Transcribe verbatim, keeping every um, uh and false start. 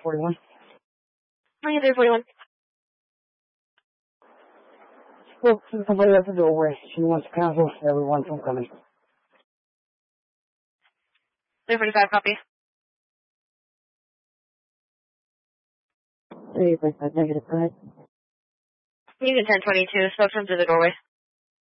forty-one. three three forty-one. Spoke to somebody at the doorway. She wants to cancel everyone from coming. three forty-five, copy. three forty-five, negative, go ahead. Unit ten twenty-two, spoke from through the doorway.